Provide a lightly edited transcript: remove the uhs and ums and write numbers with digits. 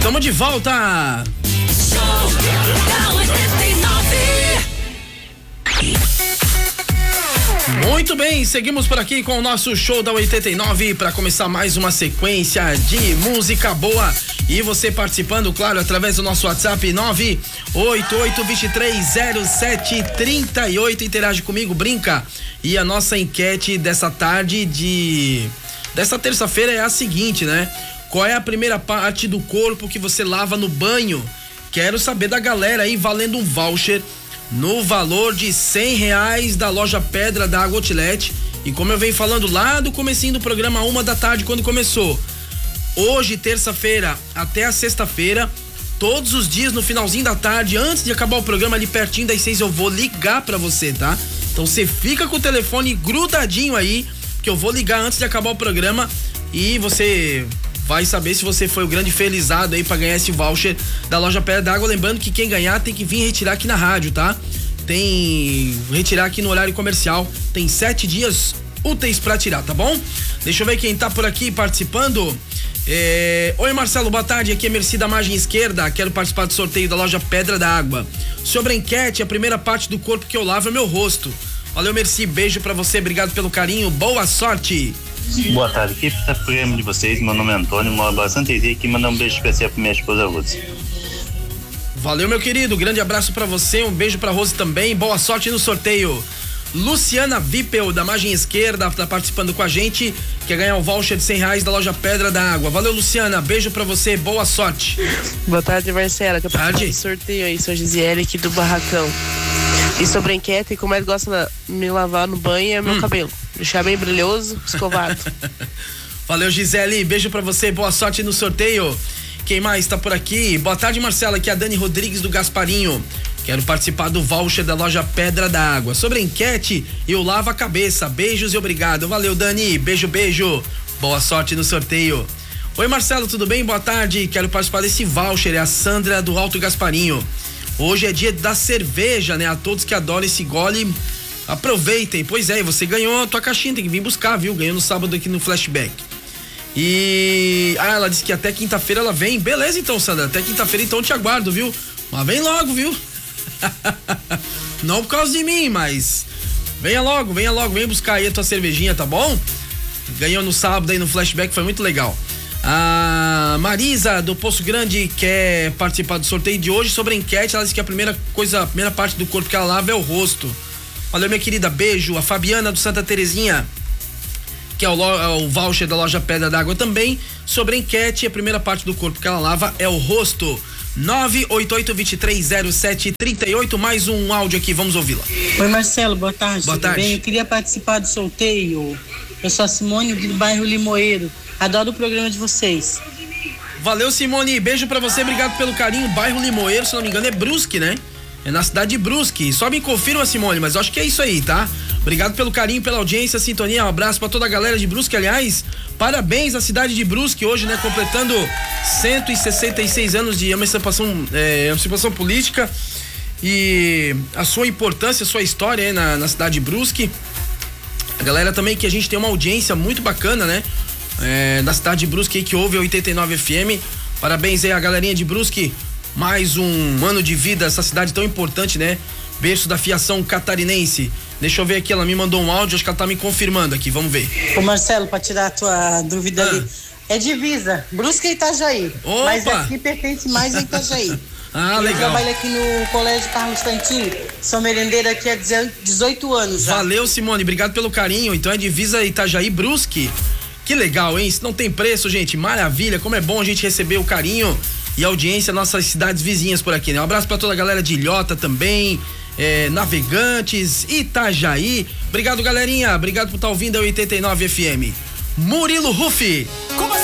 Estamos de volta. Show da 89. Muito bem, seguimos por aqui com o nosso show da 89 para começar mais uma sequência de música boa. E você participando, claro, através do nosso WhatsApp 988230738. Interage comigo, brinca. E a nossa enquete dessa tarde dessa terça-feira é a seguinte, né? Qual é a primeira parte do corpo que você lava no banho? Quero saber da galera aí, valendo um voucher no valor de R$100 da loja Pedra da Água Outlet. E como eu venho falando lá do comecinho do programa, 1h da tarde, quando começou, hoje, terça-feira, até a sexta-feira, todos os dias no finalzinho da tarde, antes de acabar o programa, ali pertinho das 6, eu vou ligar pra você, tá? Então você fica com o telefone grudadinho aí, que eu vou ligar antes de acabar o programa e você vai saber se você foi o grande felizado aí pra ganhar esse voucher da loja Pedra d'Água. Lembrando que quem ganhar tem que vir retirar aqui na rádio, tá? Retirar aqui no horário comercial. Tem 7 dias úteis pra tirar, tá bom? Deixa eu ver quem tá por aqui participando. Oi, Marcelo, boa tarde. Aqui é Merci da Margem Esquerda. Quero participar do sorteio da loja Pedra da Água. Sobre a enquete, a primeira parte do corpo que eu lavo é meu rosto. Valeu, Merci. Beijo pra você. Obrigado pelo carinho. Boa sorte. Boa tarde, equipe do programa de vocês. Meu nome é Antônio, moro bastante aqui. Mandar um beijo especial pra minha esposa Rose. Valeu, meu querido. Grande abraço pra você. Um beijo pra Rose também. Boa sorte no sorteio. Luciana Vipel, da Margem Esquerda, tá participando com a gente. Quer ganhar um voucher de R$100 da loja Pedra da Água. Valeu, Luciana. Beijo pra você. Boa sorte. Boa tarde, Marcela. Boa tarde. Sorteio aí, sou a Gisele aqui do Barracão. E sobre a enquete, como é que gosta de me lavar no banho é meu cabelo. Deixar bem brilhoso, escovado. Valeu, Gisele. Beijo pra você. Boa sorte no sorteio. Quem mais tá por aqui? Boa tarde, Marcela. Aqui é a Dani Rodrigues do Gasparinho. Quero participar do voucher da loja Pedra da Água. Sobre a enquete, eu lavo a cabeça. Beijos e obrigado. Valeu, Dani. Beijo, beijo. Boa sorte no sorteio. Oi, Marcelo, tudo bem? Boa tarde. Quero participar desse voucher. É a Sandra do Alto Gasparinho. Hoje é dia da cerveja, né? A todos que adoram esse gole, aproveitem. Pois é, você ganhou a tua caixinha, tem que vir buscar, viu? Ganhou no sábado aqui no Flashback. E... ela disse que até quinta-feira ela vem. Beleza então, Sandra, até quinta-feira então eu te aguardo, viu? Mas vem logo, viu? Não por causa de mim, mas venha logo, vem buscar aí a tua cervejinha, tá bom? Ganhou no sábado aí no Flashback, foi muito legal. A Marisa do Poço Grande quer participar do sorteio de hoje. Sobre a enquete, ela disse que a primeira parte do corpo que ela lava é o rosto. Valeu, minha querida, beijo. A Fabiana do Santa Terezinha, que é o voucher da loja Pedra d'Água também. Sobre a enquete, a primeira parte do corpo que ela lava é o rosto. 988230738, mais um áudio aqui, vamos ouvi-la. Oi, Marcelo, boa tarde. Boa tarde. Bem? Eu queria participar do sorteio. Eu sou a Simone do bairro Limoeiro. Adoro o programa de vocês. Valeu, Simone, beijo pra você, obrigado pelo carinho. Bairro Limoeiro, se não me engano é Brusque, né? É na cidade de Brusque. Só me confirma, Simone, mas eu acho que é isso aí, tá? Obrigado pelo carinho, pela audiência, sintonia. Um abraço pra toda a galera de Brusque. Aliás, parabéns à cidade de Brusque hoje, né? Completando 166 anos de emancipação política e a sua importância, a sua história aí na cidade de Brusque. A galera também, que a gente tem uma audiência muito bacana, né? Da cidade de Brusque aí, que ouve a 89 FM. Parabéns aí a galerinha de Brusque. Mais um ano de vida, essa cidade tão importante, né? Berço da fiação catarinense. Deixa eu ver aqui, ela me mandou um áudio, acho que ela tá me confirmando aqui, vamos ver. Ô, Marcelo, pra tirar a tua dúvida ali, é divisa, Brusque e Itajaí. Opa! Mas aqui pertence mais a Itajaí. Legal. Eu trabalho aqui no Colégio Carlos Santini, sou merendeira aqui há 18 anos já. Valeu, Simone, obrigado pelo carinho. Então é divisa Itajaí Brusque. Que legal, hein? Isso não tem preço, gente. Maravilha, como é bom a gente receber o carinho e a audiência das nossas cidades vizinhas por aqui, né? Um abraço pra toda a galera de Ilhota também, Navegantes, Itajaí. Obrigado, galerinha. Obrigado por estar ouvindo a 89 FM. Murilo Rufi. Como